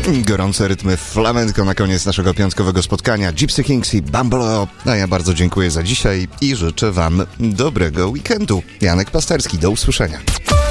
Gorące rytmy flamenco na koniec naszego piątkowego spotkania. Gypsy Kings i Bumble. A ja bardzo dziękuję za dzisiaj i życzę wam dobrego weekendu. Janek Pasterski, do usłyszenia.